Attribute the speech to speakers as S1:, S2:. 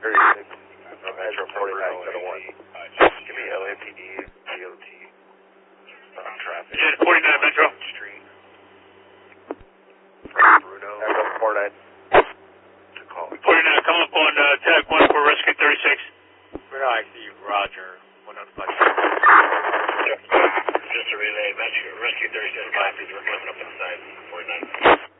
S1: 36, Metro 4971. Give me LAPD, DOT, traffic.
S2: Jet 49 Metro.
S1: Street. From Bruno. Echo 49. To call.
S2: 49, come up on tag 1 for rescue 36.
S3: Bruno, I see you, Roger. 105.
S4: Just a relay, rescue 36, 5 is coming up inside 49.